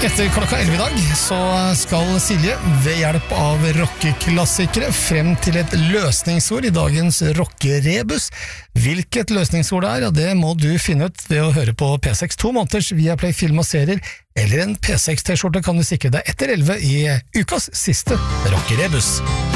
Etter klokka 11 i dag så skal Silje ved hjelp av rockeklassikere frem til et løsningsord i dagens rockerebus. Hvilket løsningsord det er, ja, det må du finne ut ved å høre på P6 2 måneders Viaplay film og serier, eller en P6 T-skjorte kan du sikre deg etter 11 i ukas siste rockerebus.